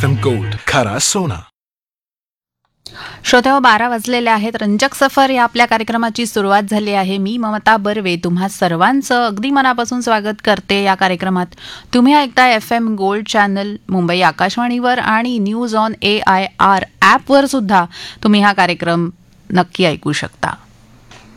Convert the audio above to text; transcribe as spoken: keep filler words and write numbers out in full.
F M gold, खरा सोना. श्रोत्याहो, बारा वाजलेले आहेत. रंजक सफर या आपल्या कार्यक्रमाची सुरुवात झाली आहे. मी ममता बर्वे तुम्हा सर्वांचं अगदी मनापासून स्वागत करते या कार्यक्रमात. तुम्ही ऐकता F M gold channel Mumbai आकाशवाणीवर आणि news on A I R ॲपवर सुद्धा तुम्ही हा कार्यक्रम नक्की ऐकू शकता.